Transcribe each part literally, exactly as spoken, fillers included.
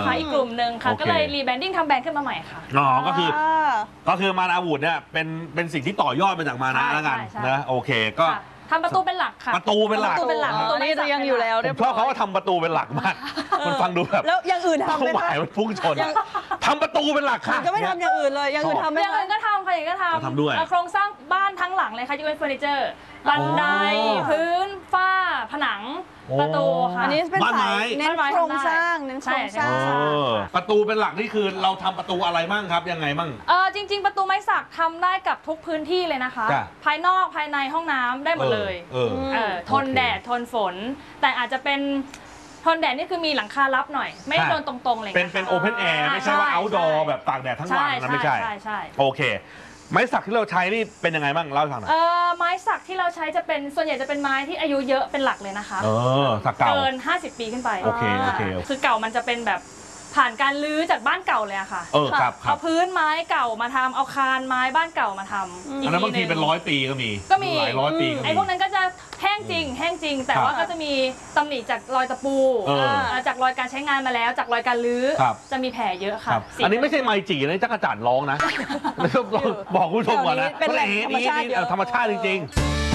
ค่ะอีกกลุ่มหนึ่งค่ะก็เลยรีแบรนดิ้งทำแบรนด์ขึ้นมาใหม่ค่ะอ๋อก็คือก็คือมานาวูดเนี่ยเป็นเป็นสิ่งที่ต่อยอดมาจากมานะแล้วกันนะโอเคก็ทำประตูเป็นหลักค่ะประตูเป็นหลักประตูเป็นหลักตอนนี้เรียงอยู่แล้วผมชอบเขาว่าทำประตูเป็นหลักมากมันฟังดูแบบแล้วอย่างอื่นทำไหมคะมันพุ่งชนทำประตูเป็นหลักค่ะก็ไม่ทำอย่างอื่นเลยอย่างอื่นทำไหมอย่างอื่นก็ทำค่ะอย่างอื่นก็ทำทำด้วยโครงสร้างบ้านทั้งหลังเลยค่ะยกเว้นเฟอร์นิเจอร์บันไดพื้นฝ้าผนังประตูค่ะอันนี้เป็นสายเน้นโครงสร้างเน้นโครงสร้างประตูเป็นหลักนี่คือเราทำประตูอะไรมั่งครับยังไงมั่งเออจริงๆประตูไม้สักทำได้กับทุกพื้นที่เลยนะคะภายนอกภายในห้องน้ำได้หมดเลยเออทนแดดทนฝนแต่อาจจะเป็นทนแดดนี่คือมีหลังคารับหน่อยไม่โดนตรงๆเลยเป็นเป็นโอเพนแอร์ไม่ใช่ว่าเอาท์ดอร์แบบตากแดดทั้งวันนะไม่ใช่ใช่ใช่โอเคไม้สักที่เราใช้นี่เป็นยังไงบ้างเล่าให้ฟังหน่อยเออไม้สักที่เราใช้จะเป็นส่วนใหญ่จะเป็นไม้ที่อายุเยอะเป็นหลักเลยนะคะเออสักเก่าเกินห้าสิบปีขึ้นไปโอเคโอเคคือเก่ามันจะเป็นแบบผ่านการรื้อจากบ้านเก่าเลยอะค่ะเออครับเอาพื้นไม้เก่ามาทำเอาคานไม้บ้านเก่ามาทำอันนั้นบางทีเป็นร้อยปีก็มีก็มีหลายร้อยปีไอ้พวกนั้นก็จะแห้งจริงแห้งจริงแต่ว่าก็จะมีตำหนิจากรอยตะปูจากรอยการใช้งานมาแล้วจากรอยการรื้อจะมีแผลเยอะค่ะอันนี้ไม่ใช่ไมจีนะจักรจั่นร้องนะบอกคุณผู้ชมก่อนนะเป็นแหล่งธรรมชาติธรรมชาติจริง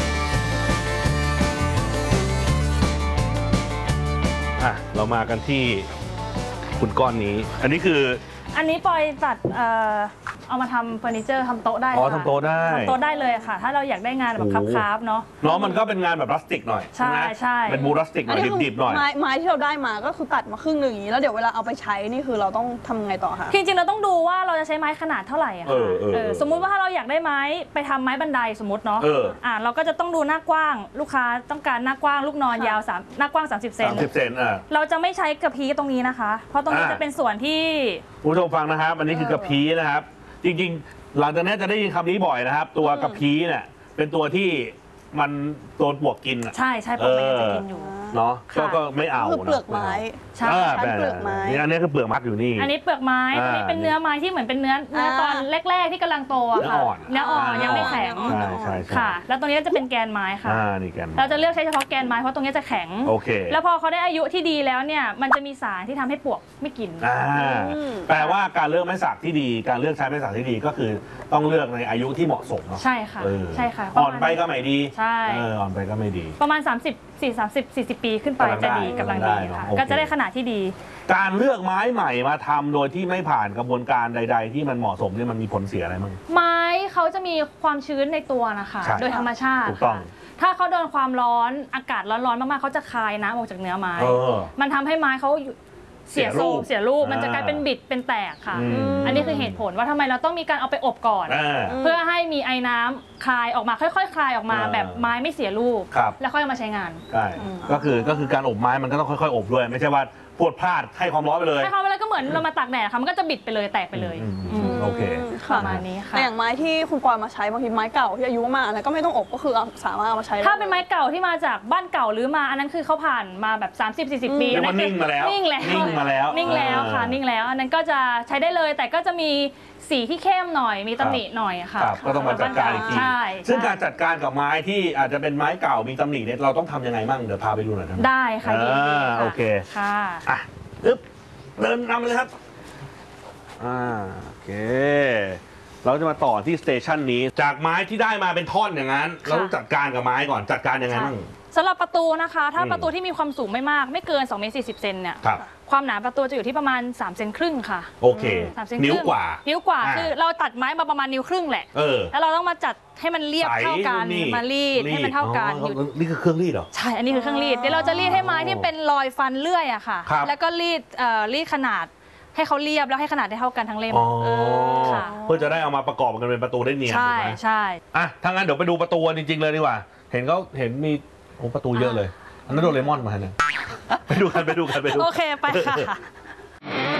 ๆอ่ะเรามากันที่คุณก้อนนี้อันนี้คืออันนี้ปอยตัดเอ่อเอามาทำเฟอร์นิเจอร์ทำโต๊ะได้อ๋อทำโต๊ะได้ทำโต๊ะได้เลยค่ะถ้าเราอยากได้งานแบบคราฟๆเนาะเนาะมันก็เป็นงานแบบพลาสติกหน่อยใช่ใช่เป็นบูพลาสติกหน่อยดิบๆหน่อยไม้ไม้ที่เราได้มาก็คือตัดมาครึ่งหนึ่งอย่างนี้แล้วเดี๋ยวเวลาเอาไปใช้นี่คือเราต้องทำไงต่อคะจริงๆเราต้องดูว่าเราจะใช้ไม้ขนาดเท่าไหร่อะค่ะสมมุติว่าถ้าเราอยากได้ไม้ไปทำไม้บันไดสมมติเนาะอ่าเราก็จะต้องดูหน้ากว้างลูกค้าต้องการหน้ากว้างลูกนอนยาวสามหน้ากว้างสามสิบเซนสามสิบเซนอ่ะเราจะไม่ใช้กระพี้ตรงนี้นะคะเพราะตรงนี้จะเป็นส่วนที่ผู้ชมฟังนะครับอันนี้คือกระพี้นะครับจริงๆหลังจากนี้จะได้ยินคำนี้บ่อยนะครับตัวกระพี้เนี่ยเป็นตัวที่มันโดนปลวกกินอ่ะใช่ใช่ปลวกมันจะกินอยู่เนาะก็ไม่เอาคือเปลือกไม้ใช่เปลือกไม้นี่อันนี้คือเปลือกมัดอยู่นี่อันนี้เปลือกไม้อันนี้เป็นเนื้อไม้ที่เหมือนเป็นเนื้อเนื้อตอนแรกๆที่กำลังโตค่ะเนื้ออ่อนยังไม่แข็งค่ะแล้วตรงนี้จะเป็นแกนไม้ค่ะเราจะเลือกใช้เฉพาะแกนไม้เพราะตรงนี้จะแข็งโอเคแล้วพอเขาได้อายุที่ดีแล้วเนี่ยมันจะมีสารที่ทำให้ปลวกไม่กินแปลว่าการเลือกไม้สักที่ดีการเลือกใช้ไม้สักที่ดีก็คือต้องเลือกในอายุที่เหมาะสมใช่ค่ะใช่ค่ะอ่อนไปก็ไม่ดีใช่อ่อนไปก็ไม่ดีประมาณสามสิบ สี่สามสิบ สี่สิบปีขึ้นไปจะดีกำลังดีค่ะก็จะได้ขนาดที่ดีการเลือกไม้ใหม่มาทำโดยที่ไม่ผ่านกระบวนการใดๆที่มันเหมาะสมเนี่ยมันมีผลเสียอะไรมั้งไม้เขาจะมีความชื้นในตัวนะคะโดยธรรมชาติถูกต้องถ้าเขาโดนความร้อนอากาศร้อนๆมากๆเขาจะคายน้ำออกจากเนื้อไม้มันทำให้ไม้เขาเสียรูปเสียรูปมันจะกลายเป็นบิดเป็นแตกค่ะอันนี้คือเหตุผลว่าทำไมเราต้องมีการเอาไปอบก่อนเพื่อให้มีไอ้น้ำคลายออกมาค่อยๆคลายออกมาแบบไม้ไม่เสียรูปแล้วค่อยเอามาใช้งานใช่ก็คือก็คือการอบไม้มันก็ต้องค่อยๆอบด้วยไม่ใช่ว่าพวดพลาดให้ความร้อนไปเลยให้ความร้อนก็เหมือนเรามาตากแดดค่ะมันก็จะบิดไปเลยแตกไปเลยโอเคประมาณนี้ค่ะอย่างไม้ที่คุณปอยมาใช้บางทีไม้เก่าที่อายุมากอันนั้นก็ไม่ต้องอบก็คือสามารถเอามาใช้ถ้าเป็นไม้เก่าที่มาจากบ้านเก่าหรือมาอันนั้นคือเขาผ่านมาแบบ สามสิบ สี่สิบ ปีอันนั้นนิ่งมาแล้วนิ่งแล้วนิ่งมาแล้วนิ่งแล้วค่ะนิ่งแล้วอันนั้นก็จะใช้ได้เลยแต่ก็จะมีสีที่เข้มหน่อยมีตำหนิหน่อยค่ะก็ต้องมาจัดการอีกทีซึ่งการจัดการกับไม้ที่อาจจะเป็นไม้เก่ามีตำหนิเนี่ยเราต้องทำยังไงบ้างเดี๋ยวพาไปดูหน่อยได้ค่ะโอเคค่ะอ่ะอึ๊บเดินนำเลยครับอ่าโอเคเราจะมาต่อที่สเตชันนี้จากไม้ที่ได้มาเป็นท่อนอย่างนั้นเราต้องจัดการกับไม้ก่อนจัดการยังไงบ้างสำหรับประตูนะคะถ้าประตูที่มีความสูงไม่มากไม่เกินสองเมตรสี่สิบเซนเนี่ยความหนาประตูจะอยู่ที่ประมาณสามเซนครึ่งค่ะโอเคนิ้วกว่านิ้วกว่าคือเราตัดไม้มาประมาณนิ้วครึ่งแหละแล้วเราต้องมาจัดให้มันเรียบเท่ากันมารีดให้มันเท่ากันนี่คือเครื่องรีดเหรอใช่อันนี้คือเครื่องรีดเดี๋ยวเราจะรีดให้ไม้ที่เป็นรอยฟันเลื่อยอะค่ะแล้วก็รีดรีดขนาดให้เขาเรียบแล้วให้ขนาดได้เท่ากันทั้งเล่มค่ะเพื่อจะได้เอามาประกอบกันเป็นประตูได้เนียนใช่ใช่อ่ะถ้างั้นเดี๋ยวไปดูประตูจริงๆเลยดีกว่าเห็นเขาเห็นมีโอ้ประตูเยอะเลยอันนั้นโดเรมอนมาเนี่ยไปดูกันไปดูกันไปดูโอเคไปค่ะ